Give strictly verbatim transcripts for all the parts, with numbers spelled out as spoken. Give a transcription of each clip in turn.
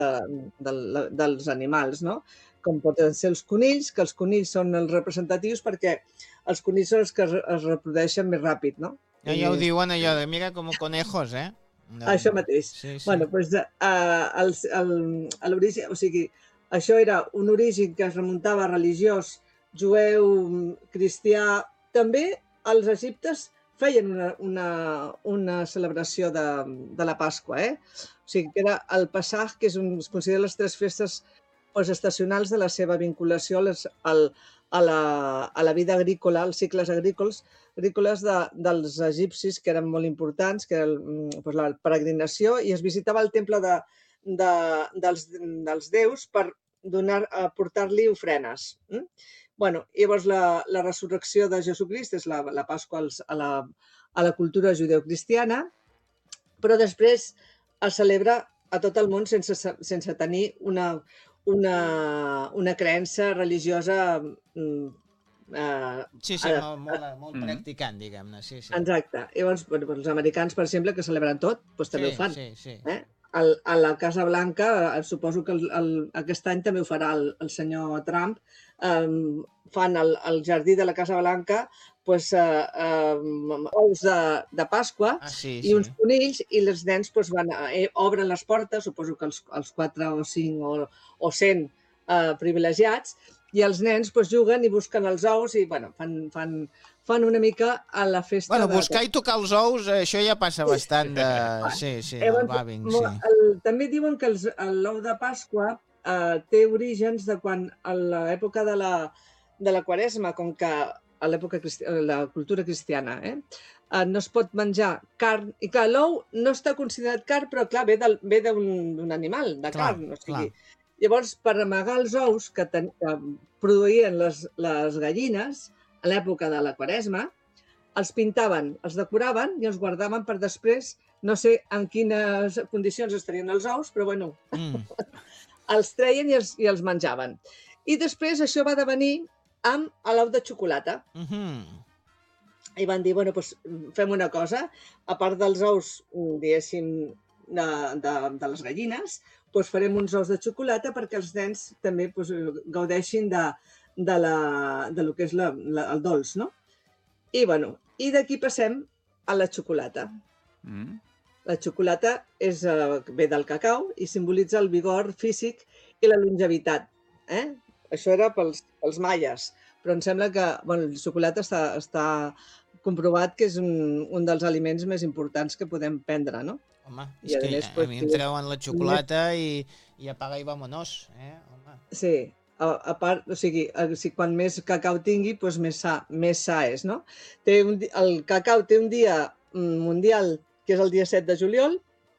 del, dels animals, no? Com poden ser els conills, que els conills són els representatius perquè els conills són els que es, es reprodueixen més ràpid, no? Ja, ja ho diuen allò de mira com conejos, eh? No, això mateix. Sí, sí. Bueno, doncs, uh, el, el, l'origen, o sigui, això era un origen que es remuntava a religiós, jueu, cristià. També els egiptes feien una, una, una celebració de, de la Pasqua, eh? O sigui, que era el Passach, que és un, es considera les tres festes postestacionals de la seva vinculació les, al, a, la, a la vida agrícola, als cicles agrícoles, agrícoles de, dels egipcis, que eren molt importants, que era el, doncs, la peregrinació, i es visitava el temple de, de, dels, dels déus per donar, portar-li ofrenes. Mm? Bueno, llavors la, la resurrecció de Jesucrist és la, la Pasqua als, a, la, a la cultura judeocristiana, però després es celebra a tot el món sense, sense tenir una, una, una creença religiosa mm, Uh, sí, sí, uh, molt, molt, molt uh, practicant, diguem-ne. Sí, sí. Exacte. Llavors, bueno, els americans, per exemple, que celebren tot, doncs també sí, ho fan. Sí, sí. Eh? El, a la Casa Blanca, suposo que el, el, aquest any també ho farà el, el senyor Trump, um, fan el, el jardí de la Casa Blanca pues, uh, um, ous de, de Pasqua ah, sí, i sí. uns conills, i els nens pues, van, eh, obren les portes, suposo que els, els quatre o cinc o, o cent uh, privilegiats, i els nens pues, juguen i busquen els ous i bueno, fan, fan, fan una mica a la festa. Bueno, buscar de... i tocar els ous, això ja passa bastant de... Sí, sí, el bàving, sí. El, també diuen que l'ou de Pasqua eh, té orígens de quan a l'època de la, de la Quaresma, com que a l'època la cultura cristiana, eh, eh, no es pot menjar carn, i clar, l'ou no està considerat carn, però clar, ve d'un animal, de clar, carn, o sigui... Clar. Llavors, per amagar els ous que, ten, que produïen les, les gallines a l'època de la Quaresma, els pintaven, els decoraven i els guardaven per després, no sé en quines condicions estarien els ous, però bueno, mm. els treien i els, i els menjaven. I després això va devenir amb l'ou de xocolata. Mm-hmm. I van dir, bueno, doncs fem una cosa, a part dels ous, diguéssim, de, de, de les gallines, doncs farem uns ous de xocolata perquè els nens també doncs, gaudeixin de, de, la, de lo que és la, la, el dolç, no? I, bueno, i d'aquí passem a la xocolata. Mm. La xocolata és, uh, ve del cacau i simbolitza el vigor físic i la longevitat. Eh? Això era pels, pels maies, però em sembla que bueno, la xocolata està, està comprovat que és un, un dels aliments més importants que podem prendre, no? Home, és que més, a mi em treuen la xocolata i, i apaga i vámonos, eh? Home. Sí, a, a part, o sigui, a, si quan més cacau tingui, doncs més sa, més sa és, no? Té un, el cacau té un dia mundial, que és el dia set de juliol,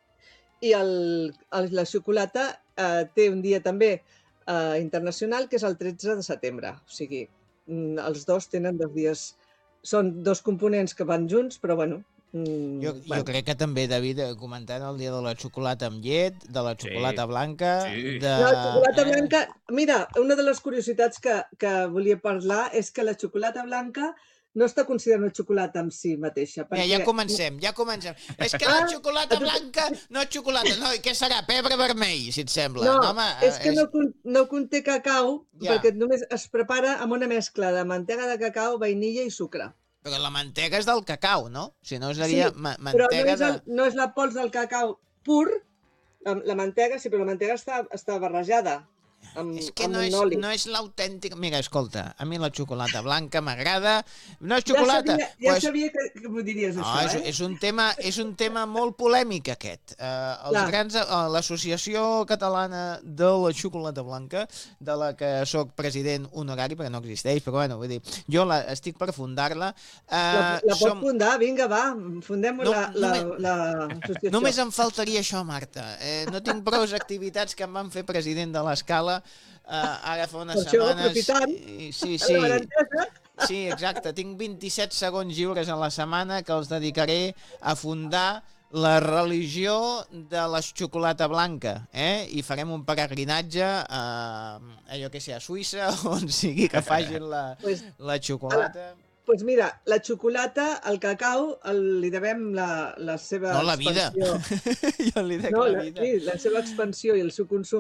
i el, el, la xocolata eh, té un dia també eh, internacional, que és el tretze de setembre. O sigui, els dos tenen dos dies... Són dos components que van junts, però bueno... Mm, jo, bueno. jo crec que també, David, comentant el dia de la xocolata amb llet, de la xocolata sí. blanca... Sí. De... La xocolata eh? blanca... Mira, una de les curiositats que, que volia parlar és que la xocolata blanca no està considerant la xocolata en si mateixa. Perquè... Ja, ja comencem, ja comencem. És que la xocolata blanca no és xocolata. No, què serà? Pebre vermell, si et sembla. No, no home, és que és... no, no conté cacau, ja. perquè només es prepara amb una mescla de mantega de cacau, vainilla i sucre. Però la mantega és del cacau, no? Si no seria sí, ma mantega però no és, el, de... no és la pols del cacau pur, la, la mantega sí, però la mantega està, està barrejada. Amb, és que no és, no és l'autèntic... Mira, escolta, a mi la xocolata blanca m'agrada... No és xocolata... Ja sabia, ja pues... sabia que, que m'ho diries, no, això, és, eh? És un, tema, és un tema molt polèmic, aquest. Uh, els grans, uh, l'Associació Catalana de la Xocolata Blanca, de la que sóc president honorari, perquè no existeix, però bueno, vull dir, jo la, estic per fundar-la. Uh, la la som... pot fundar, vinga, va, fundem no, la, la, només, l'associació. Només em faltaria això, Marta. Eh, no tinc prou activitats que em van fer president de l'escala. Uh, ara fa unes per setmanes... I, sí, sí. Sí, exacte. Tinc vint-i-set segons lliures a la setmana que els dedicaré a fundar la religió de la xocolata blanca, eh? I farem un peregrinatge a, a allò que sé, a Suïssa, on sigui que facin la, pues, la xocolata... Doncs pues mira, la xocolata, el cacau, el, li devem la, la seva no, la vida. expansió. Jo li dec no, la vida. Sí, la seva expansió i el seu consum